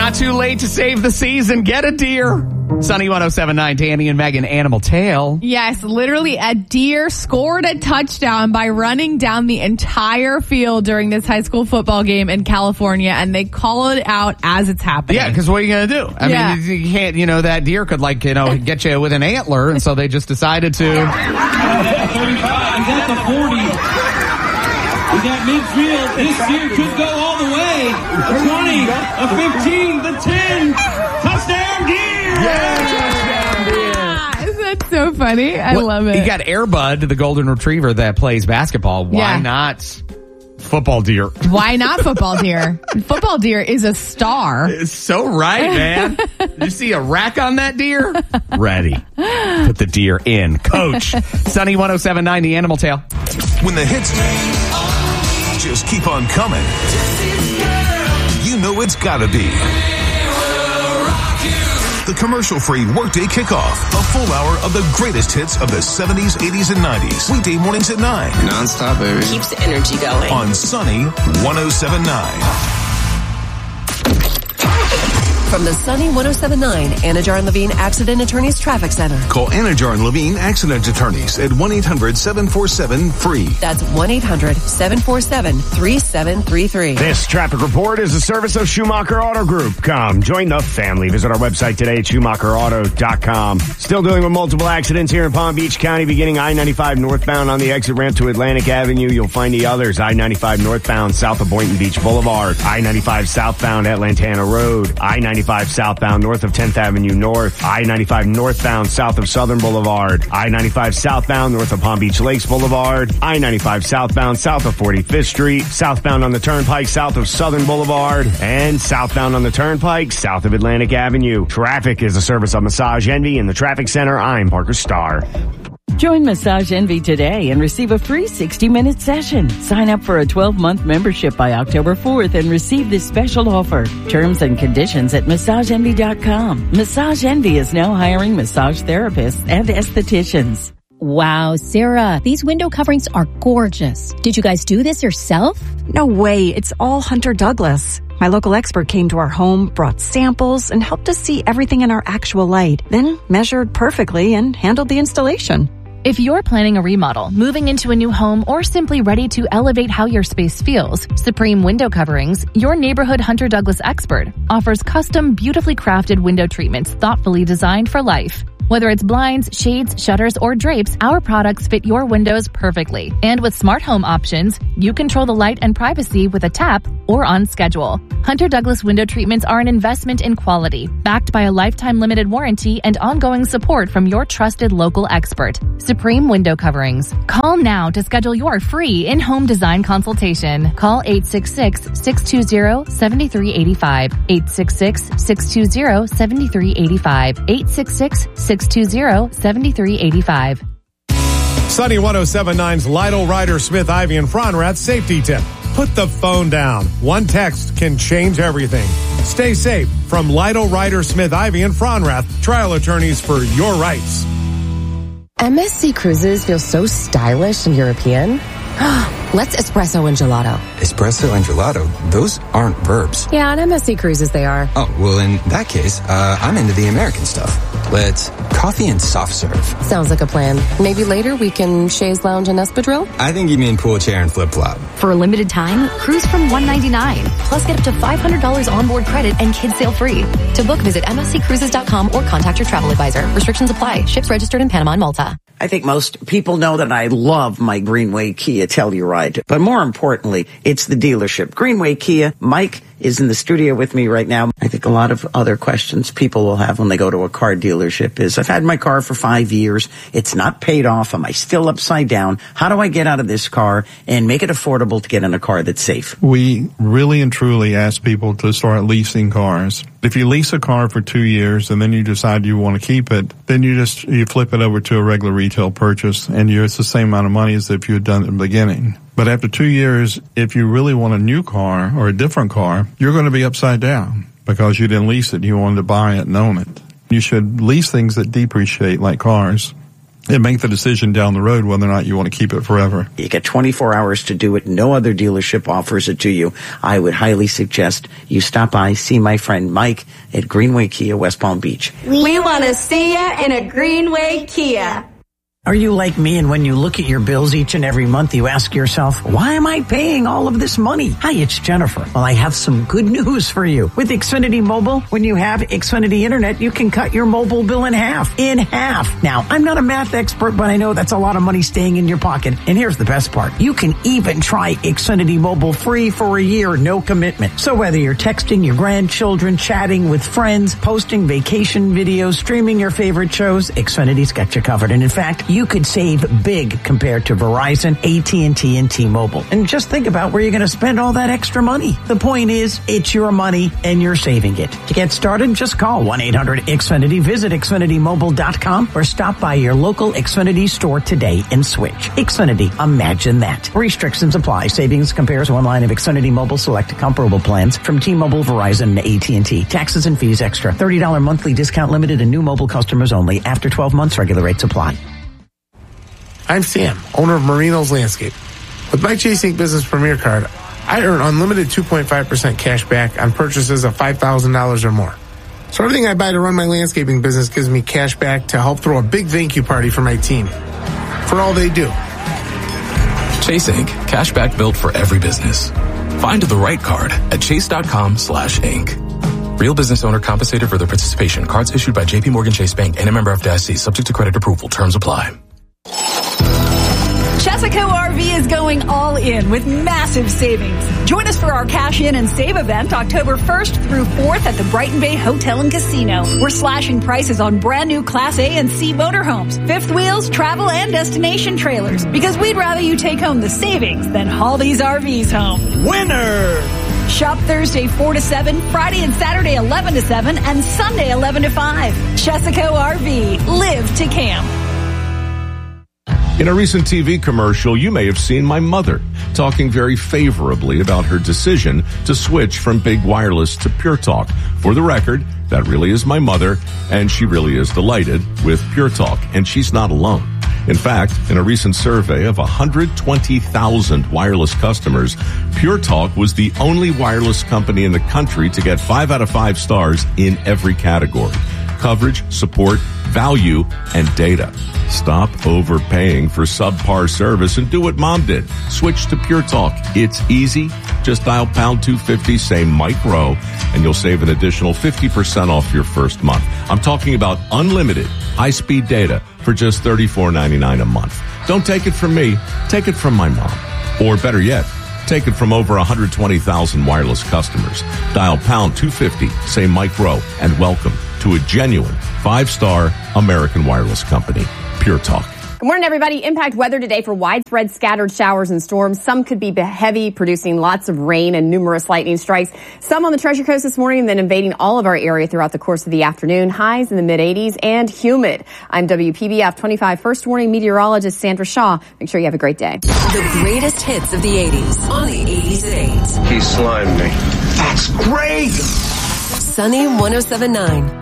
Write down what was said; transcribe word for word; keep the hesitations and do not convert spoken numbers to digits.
Not too late to save the season. Get a deer. Sunny one oh seven point nine, Danny and Megan, Animal Tale. Yes, literally a deer scored a touchdown by running down the entire field during this high school football game in California, and they call it out as it's happening. Yeah, because what are you going to do? I Yeah. mean, you you can't, you know, that deer could, like, you know, get you with an antler, and so they just decided to. thirty-five, he's at the forty. He's at midfield. This deer could go all the way. A twenty, a fifteen, the ten. Touchdown deer! Ah, isn't that so funny? I Well, love it. You got Air Bud, the golden retriever that plays basketball. Why Yeah. not football deer? Why not football deer? Football deer is a star. It's so right, man. Did you see a rack on that deer? Ready. Put the deer in. Coach. Sunny one oh seven point nine, the Animal Tale. When the hits just keep on coming, you know it's gotta be the commercial-free Workday Kickoff. A full hour of the greatest hits of the seventies, eighties, and nineties. Weekday mornings at nine. Non-stop, baby. Keeps the energy going. On Sunny one oh seven point nine. From the Sunny one oh seven point nine Anajar and Levine Accident Attorneys Traffic Center. Call Anajar and Levine Accident Attorneys at one eight hundred seven four seven free. That's one eight hundred seven four seven three seven three three. This traffic report is a service of Schumacher Auto Group. Come, join the family. Visit our website today at schumacher auto dot com. Still dealing with multiple accidents here in Palm Beach County, beginning I ninety-five northbound on the exit ramp to Atlantic Avenue. You'll find the others. I ninety-five northbound south of Boynton Beach Boulevard. I ninety-five southbound at Lantana Road. I ninety-five southbound north of tenth Avenue North. I ninety-five northbound south of Southern Boulevard. I ninety-five southbound north of Palm Beach Lakes Boulevard. I ninety-five southbound south of forty-fifth Street. Southbound on the Turnpike south of Southern Boulevard. And southbound on the Turnpike south of Atlantic Avenue. Traffic is a service of Massage Envy in the Traffic Center. I'm Parker Starr. Join Massage Envy today and receive a free sixty-minute session. Sign up for a twelve-month membership by October fourth and receive this special offer. Terms and conditions at massage envy dot com. Massage Envy is now hiring massage therapists and estheticians. Wow, Sarah, these window coverings are gorgeous. Did you guys do this yourself? No way. It's all Hunter Douglas. My local expert came to our home, brought samples, and helped us see everything in our actual light, then measured perfectly and handled the installation. If you're planning a remodel, moving into a new home, or simply ready to elevate how your space feels, Supreme Window Coverings, your neighborhood Hunter Douglas expert, offers custom, beautifully crafted window treatments thoughtfully designed for life. Whether it's blinds, shades, shutters, or drapes, our products fit your windows perfectly. And with smart home options, you control the light and privacy with a tap or on schedule. Hunter Douglas window treatments are an investment in quality, backed by a lifetime limited warranty and ongoing support from your trusted local expert, Supreme Window Coverings. Call now to schedule your free in-home design consultation. Call eight six six, six two zero, seven three eight five, eight six six, six two zero, seven three eight five, eight six six, six two zero, seven three eight five. Sunny one oh seven point nine's Lytle, Ryder, Smith, Ivy, and Fronrath safety tip. Put the phone down. One text can change everything. Stay safe from Lytle, Ryder, Smith, Ivy, and Fronrath, trial attorneys for your rights. M S C Cruises feels so stylish and European. Let's espresso and gelato. Espresso and gelato? Those aren't verbs. Yeah, on M S C Cruises they are. Oh, well, in that case, uh, I'm into the American stuff. Let's coffee and soft serve. Sounds like a plan. Maybe later we can chaise lounge and espadrille? I think you mean pool chair and flip-flop. For a limited time, cruise from one hundred ninety-nine dollars. Plus get up to five hundred dollars onboard credit and kids sail free. To book, visit M S C cruises dot com or contact your travel advisor. Restrictions apply. Ships registered in Panama and Malta. I think most people know that I love my Greenway Kia Telluride. But more importantly, it's the dealership. Greenway Kia, Mike is in the studio with me right now. I think a lot of other questions people will have when they go to a car dealership is, I've had my car for five years. It's not paid off. Am I still upside down? How do I get out of this car and make it affordable to get in a car that's safe? We really and truly ask people to start leasing cars. If you lease a car for two years and then you decide you want to keep it, then you just, you flip it over to a regular retail purchase and you're, it's the same amount of money as if you had done it in the beginning. But after two years, if you really want a new car or a different car, you're going to be upside down because you didn't lease it. You wanted to buy it and own it. You should lease things that depreciate like cars. and make the decision down the road whether or not you want to keep it forever. You get twenty-four hours to do it. No other dealership offers it to you. I would highly suggest you stop by, see my friend Mike at Greenway Kia, West Palm Beach. We want to see you in a Greenway Kia. Are you like me, and when you look at your bills each and every month, you ask yourself, why am I paying all of this money? Hi, it's Jennifer. Well, I have some good news for you. With Xfinity Mobile, when you have Xfinity Internet, you can cut your mobile bill in half. In half. Now, I'm not a math expert, but I know that's a lot of money staying in your pocket. And here's the best part. You can even try Xfinity Mobile free for a year, no commitment. So whether you're texting your grandchildren, chatting with friends, posting vacation videos, streaming your favorite shows, Xfinity's got you covered. And in fact, you could save big compared to Verizon, A T and T, and T-Mobile. And just think about where you're going to spend all that extra money. The point is, it's your money and you're saving it. To get started, just call one eight hundred X Finity, visit Xfinity Mobile dot com, or stop by your local Xfinity store today and switch. Xfinity, imagine that. Restrictions apply. Savings compares one line of Xfinity Mobile select comparable plans from T-Mobile, Verizon, and A T and T. Taxes and fees extra. thirty dollars monthly discount limited and new mobile customers only. After twelve months, regular rates apply. I'm Sam, owner of Marino's Landscape. With my Chase Ink Business Premier Card, I earn unlimited two point five percent cash back on purchases of five thousand dollars or more. So everything I buy to run my landscaping business gives me cash back to help throw a big thank you party for my team. For all they do. Chase Ink. Cash back built for every business. Find the right card at chase.com slash ink. Real business owner compensated for their participation. Cards issued by J P Morgan Chase Bank and a member F D I C. Subject to credit approval. Terms apply. Chesaco R V is going all in with massive savings. Join us for our Cash In and Save event October first through fourth at the Brighton Bay Hotel and Casino. We're slashing prices on brand new Class A and C motorhomes, fifth wheels, travel, and destination trailers, because we'd rather you take home the savings than haul these R Vs home. Winner! Shop Thursday four to seven, Friday and Saturday eleven to seven, and Sunday eleven to five. Chesaco R V. Live to camp. In a recent T V commercial, you may have seen my mother talking very favorably about her decision to switch from Big Wireless to Pure Talk. For the record, that really is my mother, and she really is delighted with Pure Talk, and she's not alone. In fact, in a recent survey of one hundred twenty thousand wireless customers, Pure Talk was the only wireless company in the country to get five out of five stars in every category: coverage, support, value, and data. Stop overpaying for subpar service and do what Mom did. Switch to Pure Talk. It's easy. Just dial pound two fifty, say Mike Rowe, and you'll save an additional fifty percent off your first month. I'm talking about unlimited high-speed data for just thirty-four ninety-nine a month. Don't take it from me. Take it from my mom. Or better yet, take it from over one hundred twenty thousand wireless customers. Dial pound two fifty, say Mike Rowe, and welcome to a genuine five-star American wireless company. Pure Talk. Good morning, everybody. Impact weather today for widespread scattered showers and storms. Some could be heavy, producing lots of rain and numerous lightning strikes. Some on the Treasure Coast this morning and then invading all of our area throughout the course of the afternoon. Highs in the mid eighties and humid. I'm W P B F twenty-five First Warning meteorologist Sandra Shaw. Make sure you have a great day. The greatest hits of the eighties on the eighties at eight. He slimed me. That's great. Sunny one oh seven point nine.